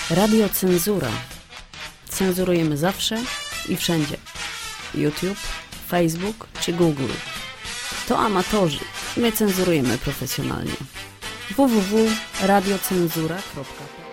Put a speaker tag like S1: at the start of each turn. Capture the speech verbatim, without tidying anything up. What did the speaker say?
S1: Radiocenzura. Cenzurujemy zawsze i wszędzie. YouTube, Facebook czy Google. To amatorzy. My cenzurujemy profesjonalnie. w w w kropka radiocenzura kropka p l